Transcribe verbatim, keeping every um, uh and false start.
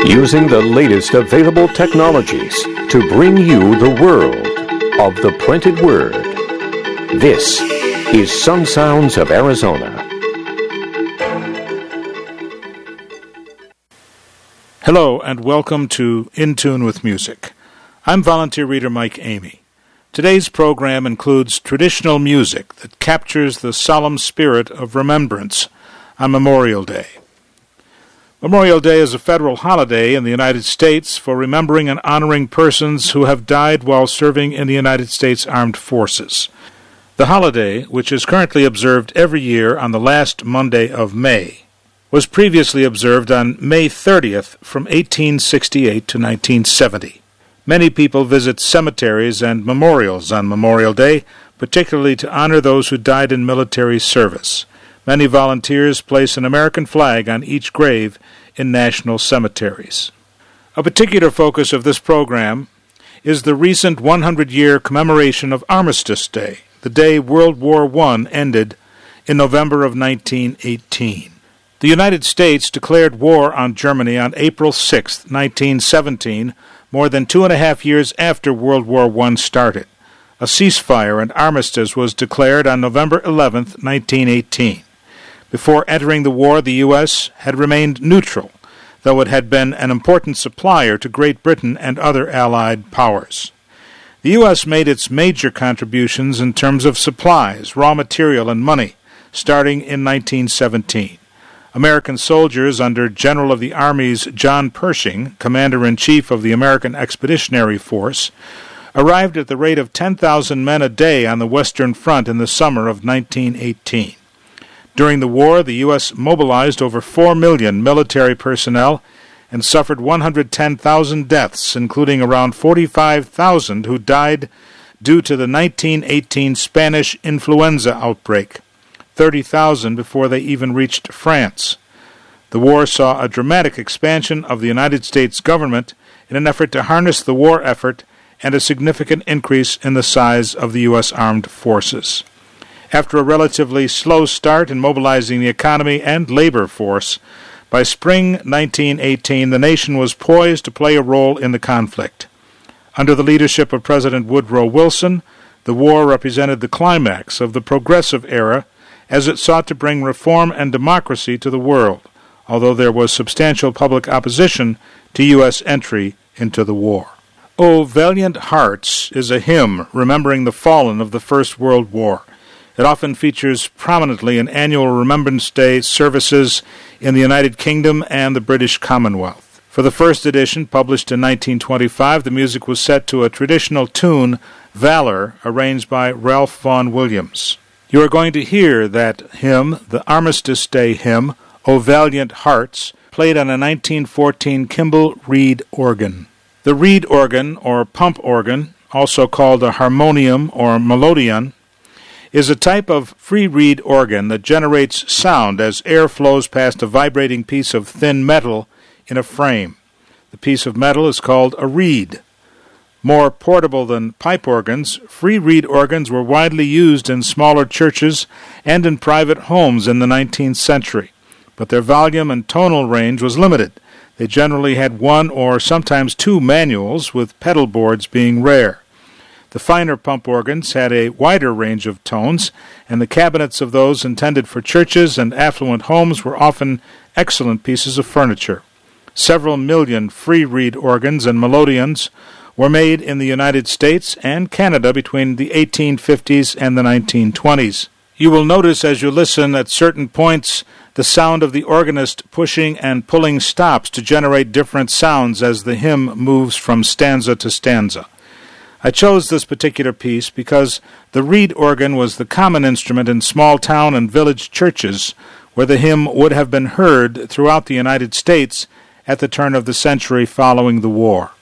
using the latest available technologies to bring you the world of the printed word. This is Sun Sounds of Arizona. Hello and welcome to In Tune with Music. I'm volunteer reader Mike Amy. Today's program includes traditional music that captures the solemn spirit of remembrance on Memorial Day. Memorial Day is a federal holiday in the United States for remembering and honoring persons who have died while serving in the United States Armed Forces. The holiday, which is currently observed every year on the last Monday of May, was previously observed on May thirtieth from eighteen sixty-eight to nineteen seventy. Many people visit cemeteries and memorials on Memorial Day, particularly to honor those who died in military service. Many volunteers place an American flag on each grave in national cemeteries. A particular focus of this program is the recent one hundred year commemoration of Armistice Day, the day World War One ended in November of nineteen eighteen. The United States declared war on Germany on April sixth, nineteen seventeen, more than two and a half years after World War One started. A ceasefire and armistice was declared on November eleventh, nineteen eighteen. Before entering the war, the U S had remained neutral, though it had been an important supplier to Great Britain and other Allied powers. The U S made its major contributions in terms of supplies, raw material, and money, starting in nineteen seventeen. American soldiers under General of the Army's John Pershing, Commander-in-Chief of the American Expeditionary Force, arrived at the rate of ten thousand men a day on the Western Front in the summer of nineteen eighteen. During the war, the U S mobilized over four million military personnel and suffered one hundred ten thousand deaths, including around forty-five thousand who died due to the nineteen eighteen Spanish influenza outbreak, thirty thousand before they even reached France. The war saw a dramatic expansion of the United States government in an effort to harness the war effort and a significant increase in the size of the U S Armed Forces. After a relatively slow start in mobilizing the economy and labor force, by spring nineteen eighteen the nation was poised to play a role in the conflict. Under the leadership of President Woodrow Wilson, the war represented the climax of the progressive era as it sought to bring reform and democracy to the world, although there was substantial public opposition to U S entry into the war. O Valiant Hearts is a hymn remembering the fallen of the First World War. It often features prominently in annual Remembrance Day services in the United Kingdom and the British Commonwealth. For the first edition, published in nineteen twenty-five, the music was set to a traditional tune, Valor, arranged by Ralph Vaughan Williams. You are going to hear that hymn, the Armistice Day hymn, O Valiant Hearts, played on a nineteen fourteen Kimball Reed organ. The reed organ, or pump organ, also called a harmonium or melodeon, is a type of free reed organ that generates sound as air flows past a vibrating piece of thin metal in a frame. The piece of metal is called a reed. More portable than pipe organs, free reed organs were widely used in smaller churches and in private homes in the nineteenth century, but their volume and tonal range was limited. They generally had one or sometimes two manuals, with pedal boards being rare. The finer pump organs had a wider range of tones, and the cabinets of those intended for churches and affluent homes were often excellent pieces of furniture. Several million free reed organs and melodeons were made in the United States and Canada between the eighteen fifties and the nineteen twenties. You will notice as you listen at certain points the sound of the organist pushing and pulling stops to generate different sounds as the hymn moves from stanza to stanza. I chose this particular piece because the reed organ was the common instrument in small town and village churches where the hymn would have been heard throughout the United States at the turn of the century following the war.